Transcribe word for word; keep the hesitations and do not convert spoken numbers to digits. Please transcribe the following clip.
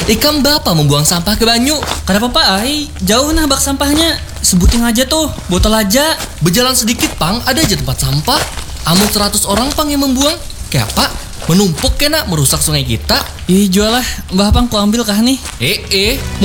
Ikam bapak membuang sampah ke banyu. Kenapa Pak Ai? Jauh nah bak sampahnya. Sebutin aja tuh, botol aja. Berjalan sedikit pang, ada aja tempat sampah. Amun seratus orang pang yang membuang. Kayak apa? Menumpuk kena merusak sungai kita. Ih jual lah, Mbah Pang ku ambil kah nih? Eh eh,